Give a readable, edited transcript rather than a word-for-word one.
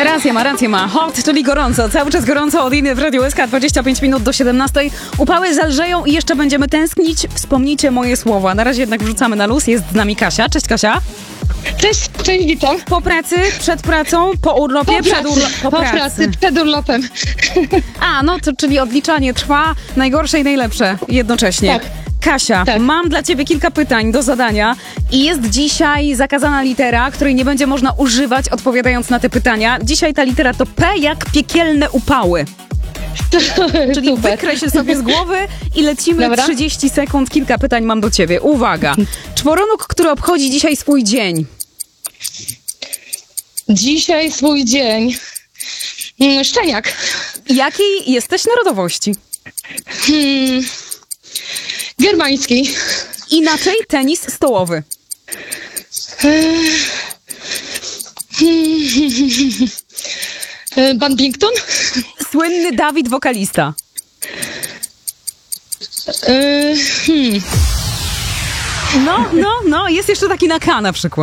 Rację ma. Hot, czyli gorąco. Cały czas gorąco od Iny w Radiu SK, 25 minut do 17. Upały zelżeją i jeszcze będziemy tęsknić. Wspomnijcie moje słowa. Na razie jednak wrzucamy na luz. Jest z nami Kasia. Cześć, Kasia. Cześć, witam. Po pracy, przed pracą, po urlopie, Po pracy, przed urlopem. A, no to czyli odliczanie trwa, najgorsze i najlepsze jednocześnie. Tak. Kasia, Tak. mam dla ciebie kilka pytań do zadania i jest dzisiaj zakazana litera, której nie będzie można używać odpowiadając na te pytania. Dzisiaj ta litera to P jak piekielne upały. Czyli Super. wykreśl sobie z głowy i lecimy. Dobra. 30 sekund, kilka pytań mam do ciebie. Uwaga. Czworonóg, który obchodzi dzisiaj swój dzień. Dzisiaj swój dzień. Szczeniak. Jakiej jesteś narodowości? Germański. Inaczej tenis stołowy. Badminton. Słynny Dawid wokalista. No, jest jeszcze taki na K na przykład.